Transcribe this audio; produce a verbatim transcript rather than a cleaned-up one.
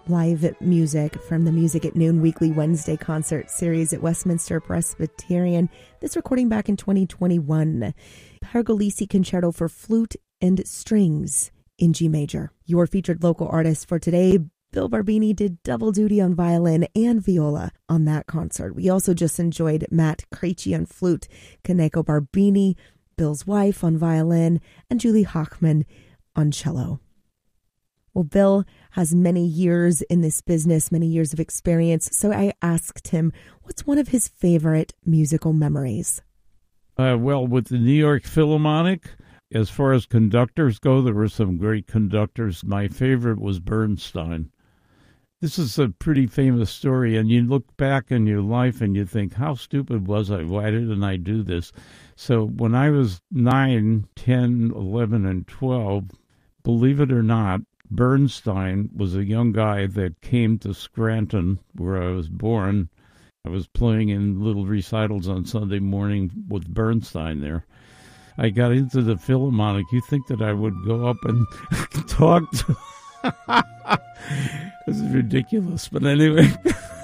live music from the Music at Noon weekly Wednesday concert series at Westminster Presbyterian. This recording back in twenty twenty-one. Pergolesi Concerto for Flute and Strings in G major. Your featured local artist for today, Bill Barbini, did double duty on violin and viola on that concert. We also just enjoyed Matt Cracci on flute, Kaneko Barbini, Bill's wife, on violin, and Julie Hochman on cello. Well, Bill has many years in this business, many years of experience, so I asked him what's one of his favorite musical memories. Uh, well, with the New York Philharmonic, as far as conductors go, there were some great conductors. My favorite was Bernstein. This is a pretty famous story, and you look back in your life and you think, how stupid was I? Why didn't I do this? So when I was nine, ten, eleven, and twelve, believe it or not, Bernstein was a young guy that came to Scranton, where I was born. I was playing in little recitals on Sunday morning with Bernstein there. I got into the Philharmonic. You think that I would go up and talk to... This is ridiculous, but anyway...